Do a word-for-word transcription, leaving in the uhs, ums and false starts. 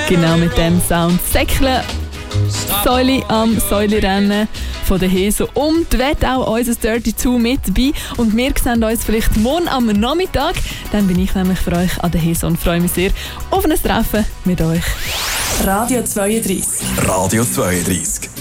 Genau mit dem Sound. Säckle Säule am Säulerennen von der Heso. Und wird auch unser Dirty zwei mit dabei. Und wir sehen uns vielleicht morgen am Nachmittag. Dann bin ich nämlich für euch an der Heso und freue mich sehr auf ein Treffen mit euch. Radio zweiunddreißig. Radio zweiunddreißig.